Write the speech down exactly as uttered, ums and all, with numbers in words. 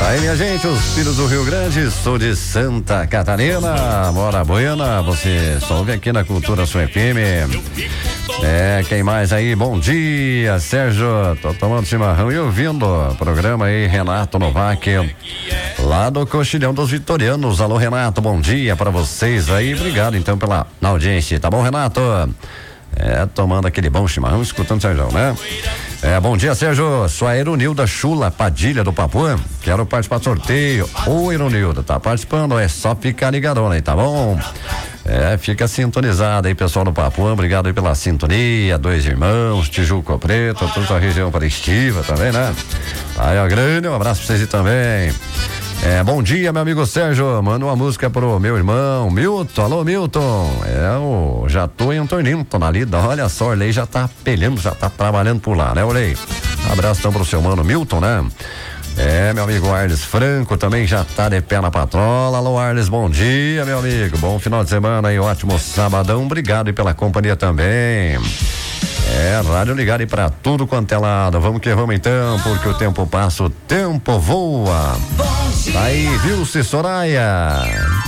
Aí, minha gente, os filhos do Rio Grande, sou de Santa Catarina, Mora Buena, você só ouve aqui na Cultura Sua F M. É, quem mais aí? Bom dia, Sérgio, tô tomando chimarrão e ouvindo o programa aí, Renato Novak, lá do Coxilhão dos Vitorianos. Alô, Renato, bom dia pra vocês aí, obrigado então pela audiência, tá bom, Renato? É, tomando aquele bom chimarrão, escutando o Sérgio, né? É, bom dia, Sérgio. Sou a Ironilda Chula Padilha do Papuã. Quero participar do sorteio. Ô, Ironilda, tá participando? É só ficar ligadona aí, tá bom? É, fica sintonizado aí, pessoal do Papuã. Obrigado aí pela sintonia. Dois Irmãos, Tijuco Preto, toda a região parestiva também, né? Aí, ó, grande, um abraço pra vocês aí também. É, bom dia, meu amigo Sérgio. Manda uma música pro meu irmão Milton. Alô, Milton. É, o já tô em Antonilton ali. Olha só, o Orley já tá pelhando, já tá trabalhando por lá, né, Orley? Abraço então pro seu mano Milton, né? É, meu amigo Arles Franco também já tá de pé na patrola. Alô, Arles, bom dia, meu amigo. Bom final de semana aí, ótimo sabadão. Obrigado aí pela companhia também. É, rádio ligado aí pra tudo quanto é lado. Vamos que vamos então, porque o tempo passa, o tempo voa. Aí, viu-se, Soraya?